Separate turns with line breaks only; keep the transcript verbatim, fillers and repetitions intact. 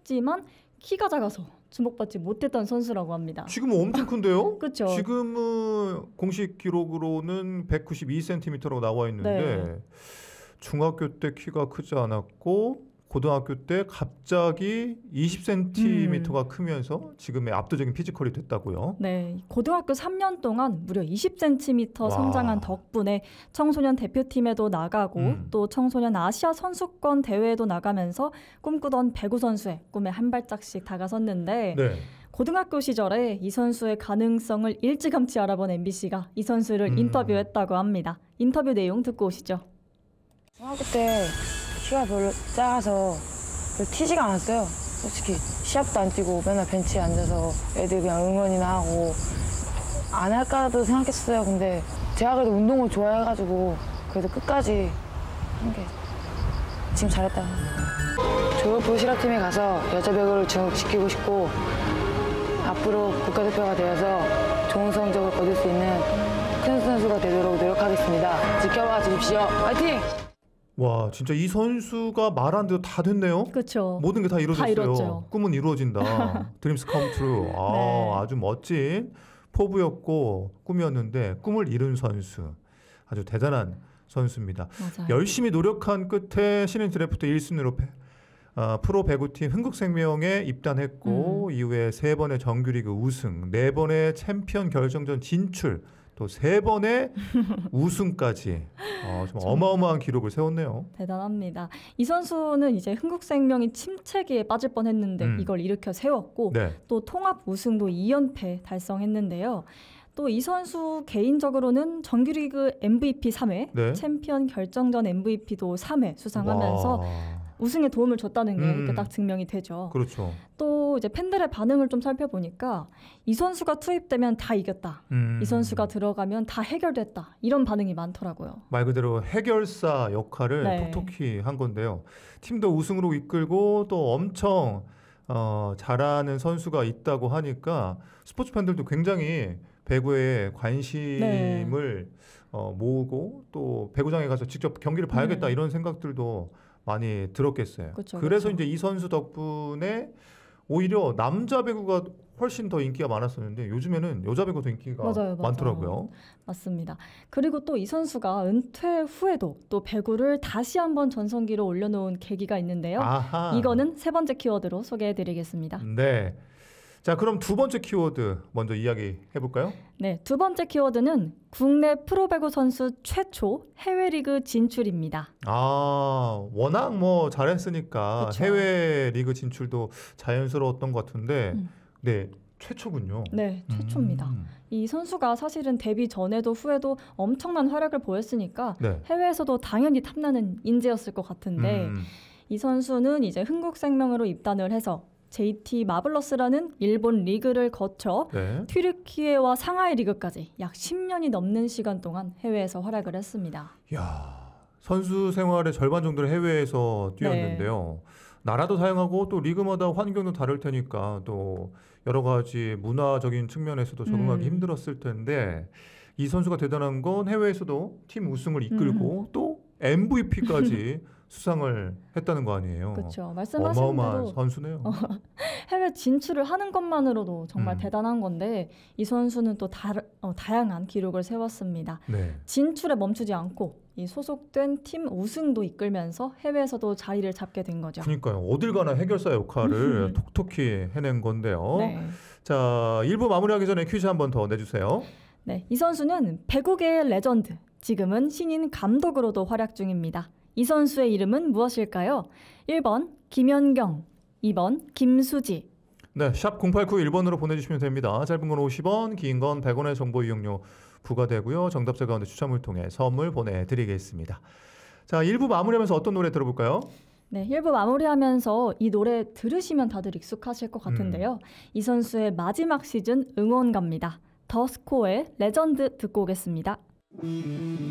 컸지만 키가 작아서 주목받지 못했던 선수라고 합니다.
지금은 엄청 큰데요?
그렇죠.
지금은 공식 기록으로는 백구십이 센티미터로 나와 있는데
네.
중학교 때 키가 크지 않았고 고등학교 때 갑자기 이십 센티미터가 음. 크면서 지금의 압도적인 피지컬이 됐다고요?
네, 고등학교 삼 년 동안 무려 이십 센티미터 와. 성장한 덕분에 청소년 대표팀에도 나가고 음. 또 청소년 아시아 선수권 대회에도 나가면서 꿈꾸던 배구 선수의 꿈에 한 발짝씩 다가섰는데 네. 고등학교 시절에 이 선수의 가능성을 일찌감치 알아본 엠비씨가 이 선수를 음. 인터뷰했다고 합니다. 인터뷰 내용 듣고 오시죠.
중학교 때 키가 별로 작아서 별로 튀지가 않았어요. 솔직히 시합도 안 뛰고 맨날 벤치에 앉아서 애들 그냥 응원이나 하고 안 할까도 생각했어요. 근데 제가 그래도 운동을 좋아해가지고 그래도 끝까지 한 게 지금 잘했다. 조별부 실업팀에 가서 여자 배구를 지키고 싶고 앞으로 국가대표가 되어서 좋은 성적을 거둘 수 있는 큰 선수가 되도록 노력하겠습니다. 지켜봐 주십시오. 화이팅!
와, 진짜 이 선수가 말한 대로 다 됐네요.
그렇죠.
모든 게 다 이루어졌어요.
다 이뤘죠.
꿈은 이루어진다. 드림스 컴 트루. 아, 네. 아주 멋진 포부였고 꿈이었는데 꿈을 이룬 선수. 아주 대단한 선수입니다.
맞아요.
열심히 노력한 끝에 신인 드래프트 일 순위로 어, 프로 배구팀 흥국생명에 입단했고 음. 이후에 세 번의 정규리그 우승, 네 번의 챔피언 결정전 진출, 또 세 번의 우승까지 어, 좀 어마어마한 기록을 세웠네요.
대단합니다. 이 선수는 이제 흥국생명이 침체기에 빠질 뻔했는데 음. 이걸 일으켜 세웠고 네. 또 통합 우승도 이 연패 달성했는데요. 또 이 선수 개인적으로는 정규리그 엠브이피 삼 회, 네. 챔피언 결정전 엠브이피도 삼 회 수상하면서 와. 우승에 도움을 줬다는 게 음. 이렇게 딱 증명이 되죠.
그렇죠.
또 이제 팬들의 반응을 좀 살펴보니까 이 선수가 투입되면 다 이겼다. 음. 이 선수가 들어가면 다 해결됐다. 이런 반응이 많더라고요.
말 그대로 해결사 역할을 네. 톡톡히 한 건데요. 팀도 우승으로 이끌고 또 엄청 어, 잘하는 선수가 있다고 하니까 스포츠 팬들도 굉장히 배구에 관심을 네. 어, 모으고 또 배구장에 가서 직접 경기를 봐야겠다 음. 이런 생각들도 많이 들었겠어요. 그쵸, 그래서 그쵸. 이제 이 선수 덕분에 오히려 남자 배구가 훨씬 더 인기가 많았었는데 요즘에는 여자 배구도 인기가 맞아요, 맞아요. 많더라고요.
맞습니다. 그리고 또 이 선수가 은퇴 후에도 또 배구를 다시 한번 전성기로 올려놓은 계기가 있는데요. 아하. 이거는 세 번째 키워드로 소개해드리겠습니다.
네. 자, 그럼 두 번째 키워드 먼저 이야기해볼까요?
네, 두 번째 키워드는 국내 프로배구 선수 최초 해외 리그 진출입니다.
아, 워낙 뭐 잘했으니까 그쵸. 해외 리그 진출도 자연스러웠던 것 같은데 음. 네, 최초군요.
네, 최초입니다. 음. 이 선수가 사실은 데뷔 전에도 후에도 엄청난 활약을 보였으니까 네. 해외에서도 당연히 탐나는 인재였을 것 같은데 음. 이 선수는 이제 흥국생명으로 입단을 해서 제이티 마블러스라는 일본 리그를 거쳐 네. 튀르키예와 상하이 리그까지 약 십 년이 넘는 시간 동안 해외에서 활약을 했습니다.
이야, 선수 생활의 절반 정도를 해외에서 뛰었는데요. 네. 나라도 다양하고 또 리그마다 환경도 다를 테니까 또 여러 가지 문화적인 측면에서도 적응하기 음. 힘들었을 텐데 이 선수가 대단한 건 해외에서도 팀 우승을 이끌고 음. 또 엠브이피까지 수상을 했다는 거 아니에요.
그렇죠. 말씀하신
어마어마한
대로
선수네요.
어, 해외 진출을 하는 것만으로도 정말 음. 대단한 건데 이 선수는 또 다, 어, 다양한 기록을 세웠습니다. 네. 진출에 멈추지 않고 이 소속된 팀 우승도 이끌면서 해외에서도 자리를 잡게 된 거죠.
그러니까요. 어딜 가나 해결사 역할을 톡톡히 해낸 건데요. 네. 자, 일 부 마무리하기 전에 퀴즈 한 번 더 내주세요.
네, 이 선수는 배구계의 레전드, 지금은 신인 감독으로도 활약 중입니다. 이 선수의 이름은 무엇일까요? 일 번 김연경, 이 번 김수지.
네, 샵 공팔구일 번으로 보내주시면 됩니다. 짧은 건 오십 원, 긴 건 백 원의 정보 이용료 부과되고요. 정답자 가운데 추첨을 통해 선물 보내드리겠습니다. 자, 일 부 마무리하면서 어떤 노래 들어볼까요?
네, 일 부 마무리하면서 이 노래 들으시면 다들 익숙하실 것 같은데요. 음. 이 선수의 마지막 시즌 응원가입니다. 더 스코어의 레전드 듣고 오겠습니다.